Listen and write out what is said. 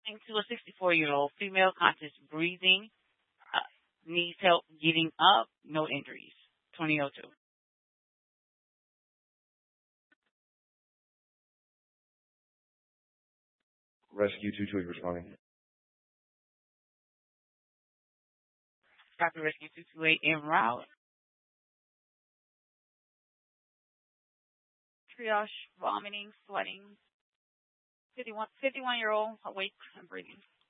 To a 64-year-old female conscious breathing, uh, needs help getting up, no injuries. 2002. Rescue 228 responding. Copy Rescue 228 en route. Triage, vomiting, sweating. 51-year-old awake and breathing.